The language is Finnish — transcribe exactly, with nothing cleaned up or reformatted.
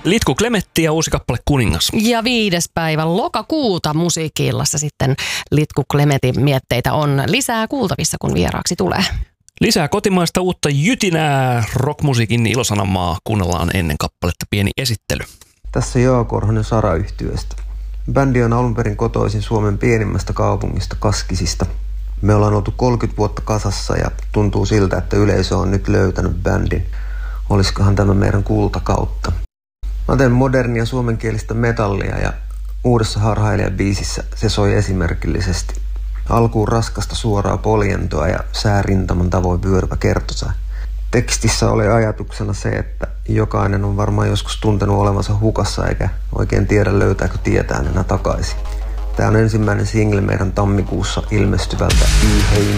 Litku Klemetti ja uusi kappale Kuningas. Ja viides päivä lokakuuta Musiikki-illassa sitten Litku Klemetin mietteitä on lisää kuultavissa, kun vieraaksi tulee. Lisää kotimaista uutta jytinää rockmusiikin ilosanamaa. Kuunnellaan ennen kappaletta pieni esittely. Tässä Joa Korhonen Sara-yhtyeestä. Bändi on alun perin kotoisin Suomen pienimmästä kaupungista Kaskisista. Me ollaan oltu kolmekymmentä vuotta kasassa ja tuntuu siltä, että yleisö on nyt löytänyt bändin. Olisikohan tämä meidän kultakautta? Mä teen modernia suomenkielistä metallia ja uudessa Harhailija-biisissä se soi esimerkillisesti. Alkuun raskasta suoraa poljentoa ja säärintaman tavoin vyöryvä kertosäe. Tekstissä oli ajatuksena se, että jokainen on varmaan joskus tuntenut olevansa hukassa eikä oikein tiedä löytääkö tietään enää takaisin. Tämä on ensimmäinen single meidän tammikuussa ilmestyvältä E Hey